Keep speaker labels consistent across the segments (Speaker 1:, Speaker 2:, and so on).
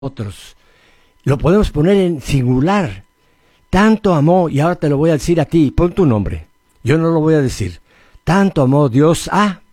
Speaker 1: otros. Lo podemos poner en singular. Tanto amó, y ahora te lo voy a decir a ti, pon tu nombre. Yo no lo voy a decir. Tanto amó Dios a...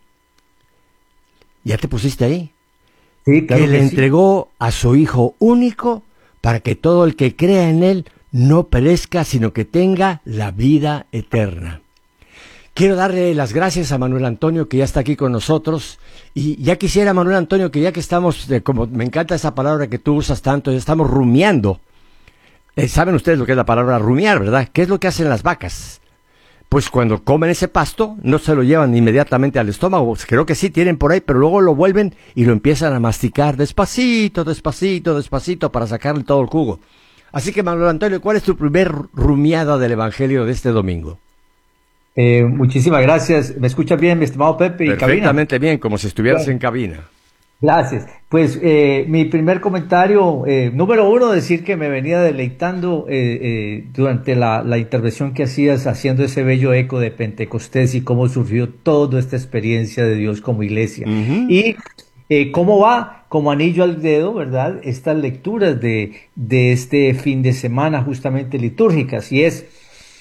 Speaker 1: ¿Ya te pusiste ahí?
Speaker 2: Sí, claro
Speaker 1: Que le
Speaker 2: que sí.
Speaker 1: entregó a su Hijo único para que todo el que crea en Él no perezca, sino que tenga la vida eterna. Quiero darle las gracias a Manuel Antonio, que ya está aquí con nosotros. Y ya quisiera, Manuel Antonio, que ya que estamos, como me encanta esa palabra que tú usas tanto, ya estamos rumiando. Saben ustedes lo que es la palabra rumiar, ¿verdad? ¿Qué es lo que hacen las vacas? Pues cuando comen ese pasto, no se lo llevan inmediatamente al estómago. Creo que sí tienen por ahí, pero luego lo vuelven y lo empiezan a masticar despacito, despacito, despacito, para sacarle todo el jugo. Así que, Manuel Antonio, ¿cuál es tu primer rumiada del Evangelio de este domingo?
Speaker 2: Muchísimas gracias. ¿Me escuchas bien, mi estimado Pepe y cabina?
Speaker 1: Perfectamente bien, como si estuvieras en
Speaker 2: Bueno,
Speaker 1: cabina.
Speaker 2: gracias. Pues mi primer comentario, número uno, decir que me venía deleitando durante la intervención que hacías, haciendo ese bello eco de Pentecostés y cómo surgió toda esta experiencia de Dios como iglesia.
Speaker 1: Ujú.
Speaker 2: Y cómo va como anillo al dedo, ¿verdad? Estas lecturas de este fin de semana justamente litúrgicas. Y es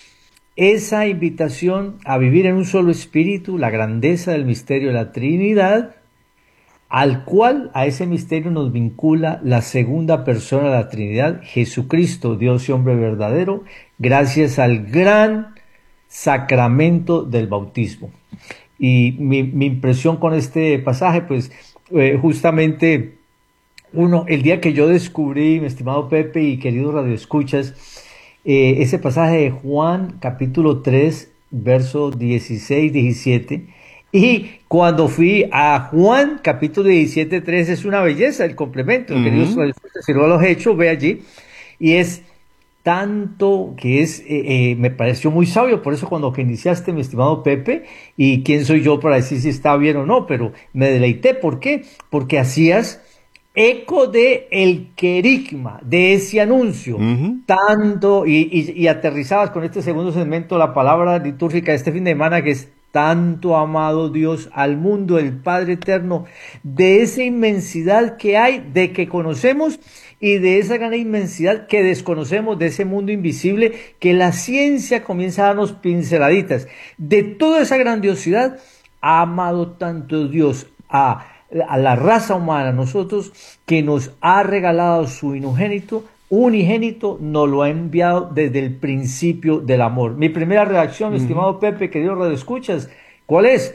Speaker 2: esa invitación a vivir en un solo espíritu, la grandeza del misterio de la Trinidad, al cual a ese misterio nos vincula la segunda persona de la Trinidad, Jesucristo, Dios y hombre verdadero, gracias al gran sacramento del bautismo. Y mi impresión con este pasaje, pues justamente el día que yo descubrí, mi estimado Pepe y queridos radioescuchas, ese pasaje de Juan capítulo 3 verso 16 17, y cuando fui a Juan capítulo 17 3 es una belleza el complemento, queridos
Speaker 1: Ujú.
Speaker 2: radioescuchas, si no lo he hecho, ve allí, y es tanto que me pareció muy sabio, por eso cuando que iniciaste, mi estimado Pepe, y quién soy yo para decir si está bien o no, pero me deleité, ¿por qué? Porque hacías eco de el querigma, de ese anuncio,
Speaker 1: Ujú.
Speaker 2: tanto, y aterrizabas con este segundo segmento la palabra litúrgica de este fin de semana, que es tanto amado Dios al mundo, el Padre eterno, de esa inmensidad que hay, de que conocemos, y de esa gran inmensidad que desconocemos, de ese mundo invisible, que la ciencia comienza a darnos pinceladitas. De toda esa grandiosidad, ha amado tanto Dios a la raza humana, a nosotros, que nos ha regalado su unigénito, nos lo ha enviado desde el principio del amor. Mi primera reacción, mi
Speaker 1: Ujú.
Speaker 2: estimado Pepe, querido Radio Escuchas, ¿cuál es?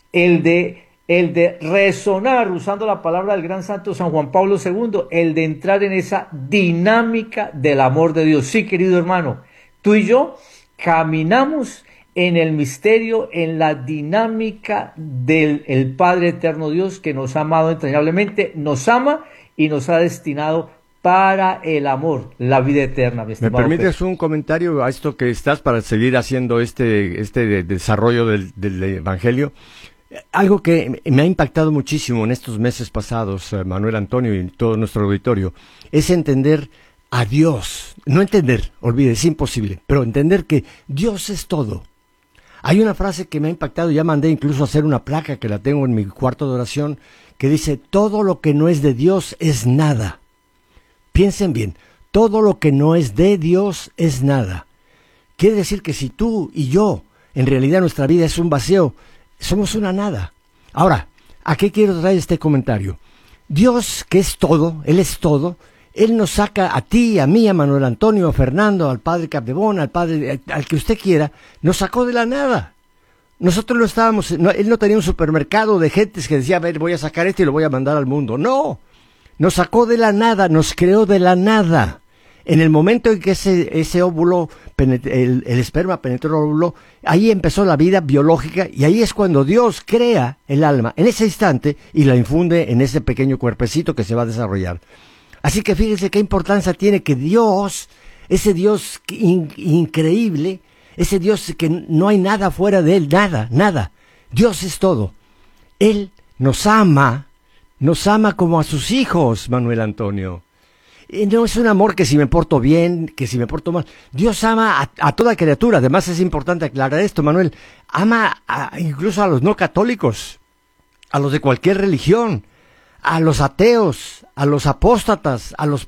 Speaker 2: El de resonar, usando la palabra del gran santo San Juan Pablo segundo, el de entrar en esa dinámica del amor de Dios. Sí, querido hermano, tú y yo caminamos en el misterio, en la dinámica del el Padre eterno Dios, que nos ha amado entrañablemente, nos ama y nos ha destinado para el amor, la vida eterna, mi
Speaker 1: ¿Me
Speaker 2: estimado Pepe.
Speaker 1: permites un comentario a esto que estás para seguir haciendo este desarrollo del Evangelio? Algo que me ha impactado muchísimo en estos meses pasados, Manuel Antonio y todo nuestro auditorio, es entender a Dios. No entender, olvide, es imposible, pero entender que Dios es todo. Hay una frase que me ha impactado, ya mandé incluso a hacer una placa que la tengo en mi cuarto de oración, que dice, todo lo que no es de Dios es nada. Piensen bien, todo lo que no es de Dios es nada. Quiere decir que si tú y yo, en realidad nuestra vida es un vacío, somos una nada. Ahora, ¿a qué quiero traer este comentario? Dios, que es todo, Él nos saca a ti, a mí, a Manuel Antonio, a Fernando, al padre Capdevón, al padre, al que usted quiera, nos sacó de la nada. Nosotros no estábamos, él no tenía un supermercado de gentes que decía, a ver, voy a sacar esto y lo voy a mandar al mundo. No, nos sacó de la nada, nos creó de la nada. En el momento en que ese óvulo, el esperma penetró el óvulo, ahí empezó la vida biológica y ahí es cuando Dios crea el alma, en ese instante, y la infunde en ese pequeño cuerpecito que se va a desarrollar. Así que fíjense qué importancia tiene que Dios, ese Dios increíble, ese Dios que no hay nada fuera de Él, nada, nada. Dios es todo. Él nos ama como a sus hijos, Manuel Antonio. No es un amor que si me porto bien, que si me porto mal. Dios ama a toda criatura. Además es importante aclarar esto, Manuel. Ama incluso a los no católicos, a los de cualquier religión, a los ateos, a los apóstatas, a los